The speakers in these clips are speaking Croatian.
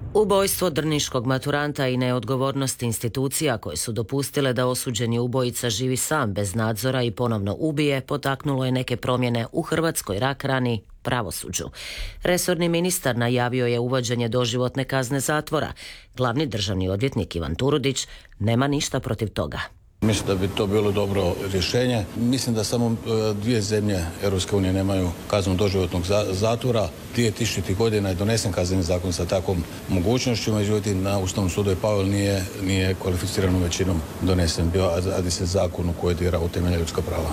Ubojstvo drniškog maturanta i neodgovornost institucija koje su dopustile da osuđeni ubojica živi sam bez nadzora i ponovno ubije potaknulo je neke promjene u hrvatskoj rak rani pravosuđu. Resorni ministar najavio je uvođenje doživotne kazne zatvora. Glavni državni odvjetnik Ivan Turudić nema ništa protiv toga. Mislim da bi to bilo dobro rješenje. Mislim da samo 2 zemlje Europske unije nemaju kaznu doživotnog zatvora. 2000. godina je donesen kazneni zakon sa takvom mogućnošću, međutim na Ustavnom sudu je Pavel nije kvalificiranom većinom donesen. Radi se zakonu koji dira u temeljna ljudska prava.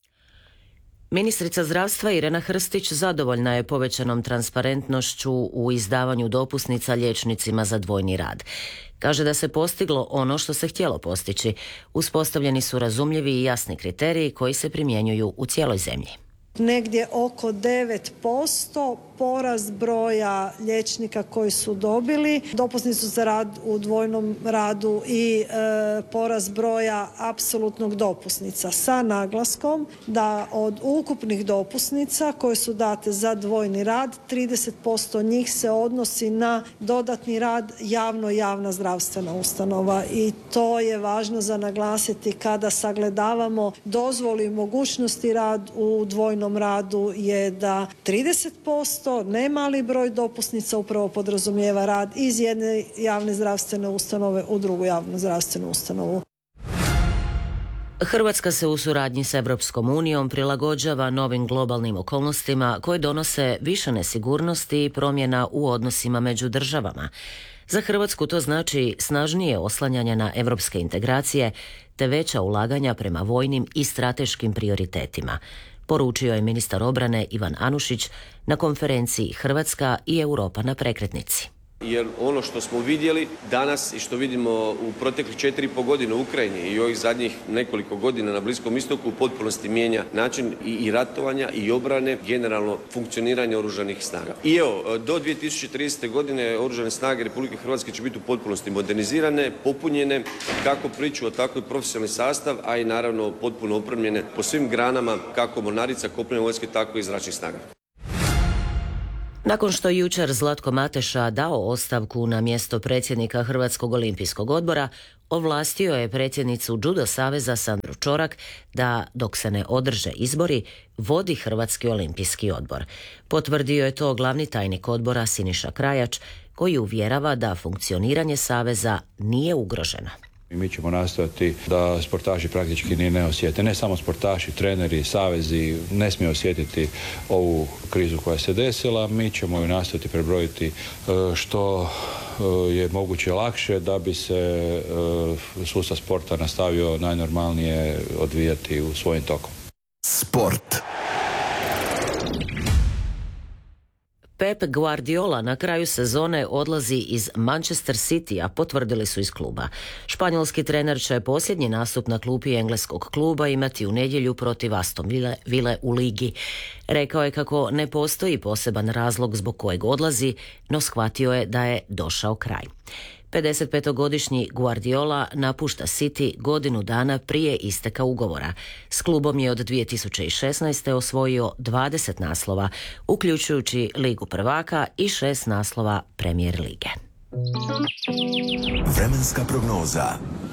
Ministrica zdravstva Irena Hrstić zadovoljna je povećanom transparentnošću u izdavanju dopusnica liječnicima za dvojni rad. Kaže da se postiglo ono što se htjelo postići. Uspostavljeni su razumljivi i jasni kriteriji koji se primjenjuju u cijeloj zemlji. Negdje oko 9% porast broja liječnika koji su dobili dopusnicu za rad u dvojnom radu i porast broja apsolutnog dopusnica sa naglaskom da od ukupnih dopusnica koje su date za dvojni rad 30% njih se odnosi na dodatni rad javna zdravstvena ustanova i to je važno za naglasiti kada sagledavamo dozvolu i mogućnosti rad u dvojnom radu je da 30%, ne mali broj dopusnica upravo podrazumijeva rad iz jedne javne zdravstvene ustanove u drugu javnu zdravstvenu ustanovu. Hrvatska se u suradnji s Europskom unijom prilagođava novim globalnim okolnostima koje donose više nesigurnosti i promjena u odnosima među državama. Za Hrvatsku to znači snažnije oslanjanje na europske integracije te veća ulaganja prema vojnim i strateškim prioritetima, poručio je ministar obrane Ivan Anušić na konferenciji Hrvatska i Europa na prekretnici. Jer ono što smo vidjeli danas i što vidimo u proteklih 4,5 godine u Ukrajini i ovih zadnjih nekoliko godina na Bliskom istoku u potpunosti mijenja način i ratovanja i obrane, generalno funkcioniranje oružanih snaga. I evo, do 2030. godine oružane snage Republike Hrvatske će biti u potpunosti modernizirane, popunjene, kako pričuva, tako i profesionalni sastav, a i naravno potpuno opremljene po svim granama, kako mornarica, kopnene vojske, tako i zračnih snaga. Nakon što je jučer Zlatko Mateša dao ostavku na mjesto predsjednika Hrvatskog olimpijskog odbora, ovlastio je predsjednicu Judo saveza Sandru Čorak da, dok se ne održe izbori, vodi Hrvatski olimpijski odbor. Potvrdio je to glavni tajnik odbora Siniša Krajač, koji uvjerava da funkcioniranje saveza nije ugroženo. Mi ćemo nastojati da sportaši praktički ni ne osjete. Ne samo sportaši, treneri, savezi ne smiju osjetiti ovu krizu koja se desila. Mi ćemo ju nastojati prebrojiti što je moguće lakše da bi se sustav sporta nastavio najnormalnije odvijati u svojim tokom. Sport. Pep Guardiola na kraju sezone odlazi iz Manchester City, a potvrdili su iz kluba. Španjolski trener će posljednji nastup na klupi engleskog kluba imati u nedjelju protiv Aston Ville u ligi. Rekao je kako ne postoji poseban razlog zbog kojeg odlazi, no shvatio je da je došao kraj. 55-godišnji Guardiola napušta City godinu dana prije isteka ugovora. S klubom je od 2016. osvojio 20 naslova, uključujući Ligu prvaka i 6 naslova Premier lige. Vremenska prognoza.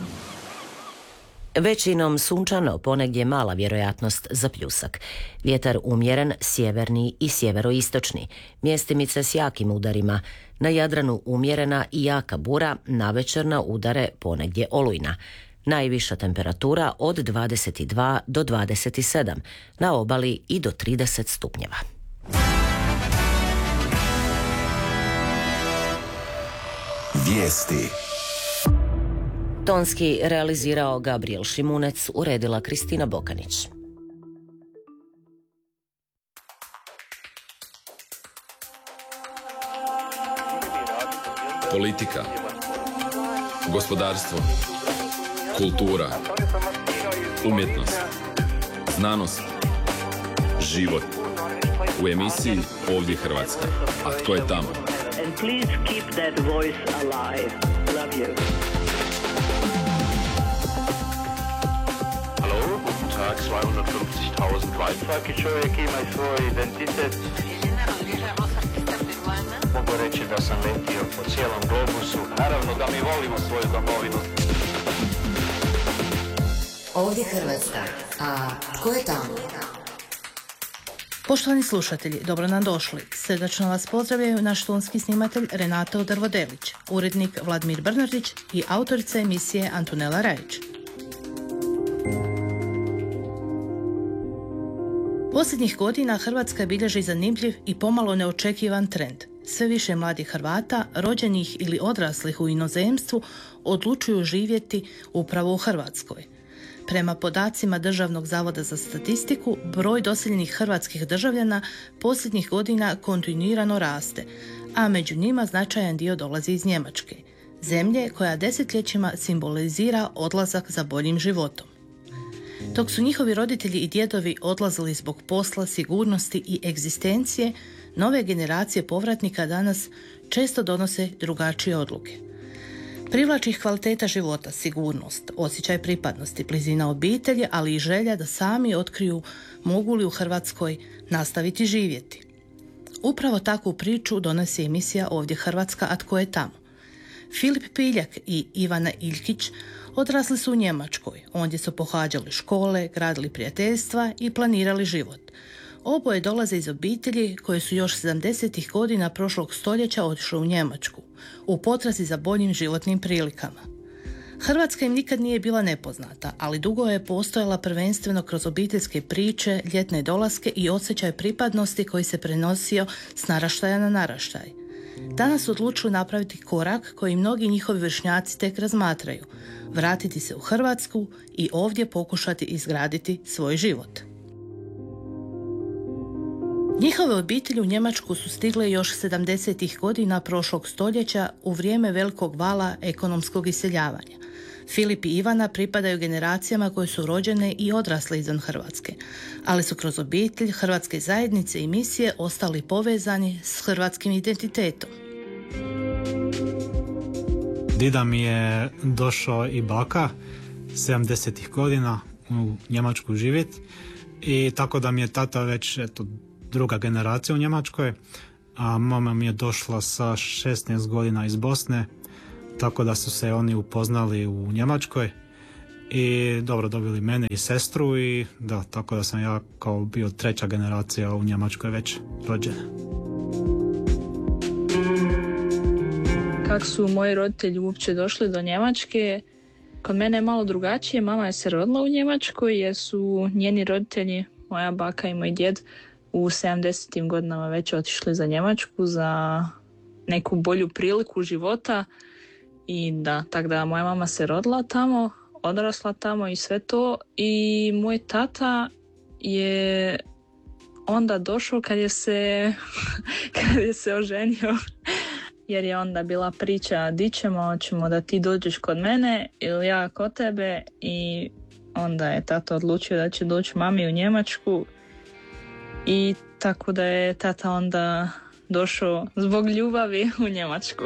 Većinom sunčano, ponegdje mala vjerojatnost za pljusak. Vjetar umjeren, sjeverni i sjeveroistočni. Mjestimice s jakim udarima. Na Jadranu umjerena i jaka bura, navečer na udare ponegdje olujna. Najviša temperatura od 22 do 27, na obali i do 30 stupnjeva. Vijesti. Tonski realizirao Gabriel Šimunec, uredila Kristina Bokanić. Politika, gospodarstvo, kultura, umjetnost, znanost, život. U emisiji Ovdje Hrvatska. A tko je tamo? And please keep that voice alive. Love you. Hallo, guten Tag, 250.000 Waldfahrt. Čovjek ima svoj identitet. Mogu reći da sam letio po cijelom globusu. Naravno da mi volimo svoju domovinu. Ovdje Hrvatska, a tko je tamo? Poštovani slušatelji, dobro nam došli. Srdačno vas pozdravljaju naš tonski snimatelj Renato Drvodelić, urednik Vladimir Brnardić i autorica emisije Antonela Rajić. Posljednjih godina Hrvatska bilježi zanimljiv i pomalo neočekivan trend. Sve više mladih Hrvata, rođenih ili odraslih u inozemstvu, odlučuju živjeti upravo u Hrvatskoj. Prema podacima Državnog zavoda za statistiku, broj doseljenih hrvatskih državljana posljednjih godina kontinuirano raste, a među njima značajan dio dolazi iz Njemačke, zemlje koja desetljećima simbolizira odlazak za boljim životom. Dok su njihovi roditelji i djedovi odlazili zbog posla, sigurnosti i egzistencije, nove generacije povratnika danas često donose drugačije odluke. Privlači ih kvaliteta života, sigurnost, osjećaj pripadnosti, blizina obitelji, ali i želja da sami otkriju mogu li u Hrvatskoj nastaviti živjeti. Upravo takvu priču donosi emisija Ovdje Hrvatska, a tko je tamo. Filip Piljak i Ivana Iljkić odrasli su u Njemačkoj, ondje su pohađali škole, gradili prijateljstva i planirali život. Oboje dolaze iz obitelji koje su još 70. godina prošlog stoljeća otišle u Njemačku, u potrazi za boljim životnim prilikama. Hrvatska im nikad nije bila nepoznata, ali dugo je postojala prvenstveno kroz obiteljske priče, ljetne dolaske i osjećaj pripadnosti koji se prenosio s naraštaja na naraštaj. Danas odlučuju napraviti korak koji mnogi njihovi vršnjaci tek razmatraju, vratiti se u Hrvatsku i ovdje pokušati izgraditi svoj život. Njihove obitelji u Njemačku su stigle još 70. godina prošlog stoljeća u vrijeme velikog vala ekonomskog iseljavanja. Filip i Ivana pripadaju generacijama koje su rođene i odrasle izvan Hrvatske, ali su kroz obitelj, hrvatske zajednice i misije ostali povezani s hrvatskim identitetom. Dida mi je došao i baka 70. godina u Njemačku živjeti i tako da mi je tata već druga generacija u Njemačkoj, a mama mi je došla sa 16 godina iz Bosne, tako da su se oni upoznali u Njemačkoj i dobro dobili mene i sestru i da, tako da sam ja kao bio treća generacija u Njemačkoj već rođena. Kako su moji roditelji uopće došli do Njemačke, kod mene je malo drugačije. Mama je se rodila u Njemačkoj jer su njeni roditelji, moja baka i moj djed, u 70. godinama već otišli za Njemačku za neku bolju priliku života i da, tako da moja mama se rodila tamo, odrasla tamo i sve to i moj tata je onda došao kad je se oženio jer je onda bila priča di ćemo, hoćemo da ti dođeš kod mene ili ja kod tebe i onda je tata odlučio da će doći mami u Njemačku. I tako da je tata onda došao zbog ljubavi u Njemačku.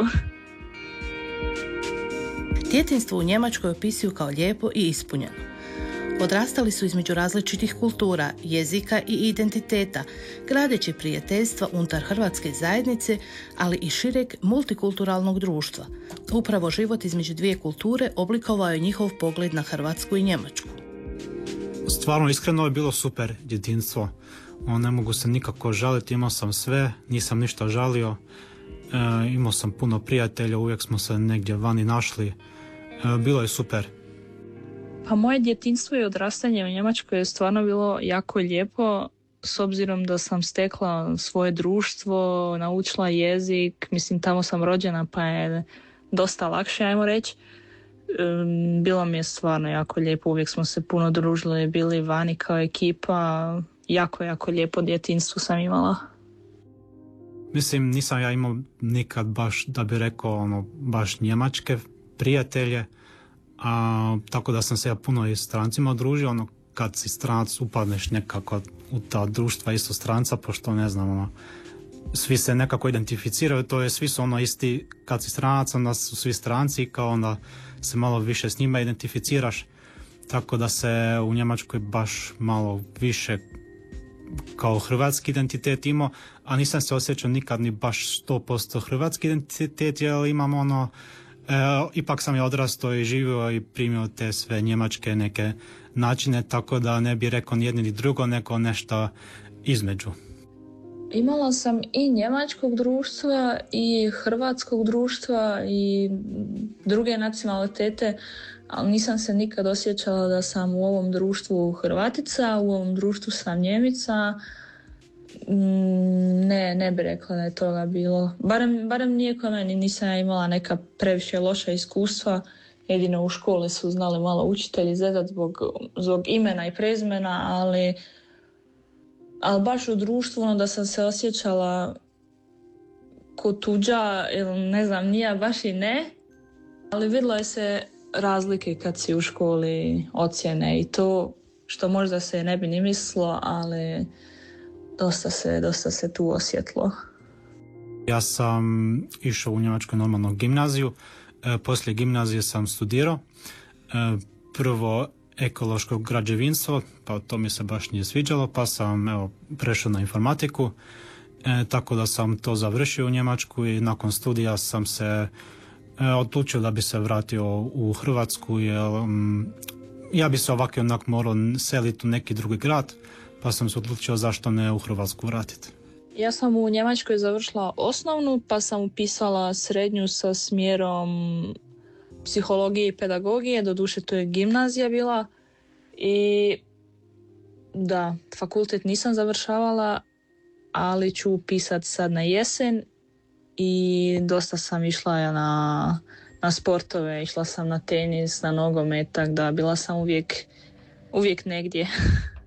Djetinjstvo u Njemačkoj opisuju kao lijepo i ispunjeno. Odrastali su između različitih kultura, jezika i identiteta, gradeći prijateljstva unutar hrvatske zajednice, ali i šireg multikulturalnog društva. Upravo život između dvije kulture oblikovao je njihov pogled na Hrvatsku i Njemačku. Stvarno, iskreno je bilo super djetinjstvo. Ne mogu se nikako žaliti, imao sam sve, nisam ništa žalio, imao sam puno prijatelja, uvijek smo se negdje vani našli, bilo je super. Pa moje djetinjstvo i odrastanje u Njemačkoj je stvarno bilo jako lijepo, s obzirom da sam stekla svoje društvo, naučila jezik, mislim tamo sam rođena pa je dosta lakše, ajmo reći. Bilo mi je stvarno jako lijepo, uvijek smo se puno družili, bili vani kao ekipa. Jako lijepo djetinjstvo sam imala. Mislim, nisam ja imao nikad baš, da bi rekao, baš njemačke prijatelje, tako da sam se ja puno i strancima družio, kad si stranac upadneš nekako u ta društva isto stranca, pošto ne znam, svi se nekako identificiraju, to je svi su isti, kad si stranac, onda su svi stranci, kao onda se malo više s njima identificiraš, tako da se u Njemačkoj baš malo više kao hrvatski identitet imao, a nisam se osjećao nikad ni baš 100% hrvatski identitet, jer imam ipak sam je odrastao i živio i primio te sve njemačke neke načine, tako da ne bi rekao ni jedno ni drugo, nego nešto između. Imala sam i njemačkog društva i hrvatskog društva i druge nacionalitete, ali nisam se nikad osjećala da sam u ovom društvu Hrvatica, u ovom društvu sam Njemica. Ne bi rekla da je toga bilo. Barem nije kod meni, nisam ja imala neka previše loša iskustva. Jedino u školi su znali malo učitelji zezat zbog imena i prezimena, ali baš u društvu da sam se osjećala ko tuđa, ili ne znam, nije baš i ne, ali vidjelo je se razlike kad si u školi, ocjene i to što možda se ne bi ni mislilo, ali dosta se tu osjetilo. Ja sam išao u njemačku normalnu gimnaziju, poslije gimnazije sam studirao, prvo ekološko građevinstvo, pa to mi se baš nije sviđalo, pa sam prešao na informatiku, tako da sam to završio u Njemačku i nakon studija sam se odlučio da bi se vratio u Hrvatsku, jer ja bi se ovako onak morao seliti u neki drugi grad, pa sam se odlučio zašto ne u Hrvatsku vratiti. Ja sam u Njemačkoj završila osnovnu, pa sam upisala srednju sa smjerom psihologije i pedagogije, doduše to je gimnazija bila. I da, fakultet nisam završavala, ali ću upisati sad na jesen i dosta sam išla na sportove, išla sam na tenis, na nogomet, tako da bila sam uvijek negdje.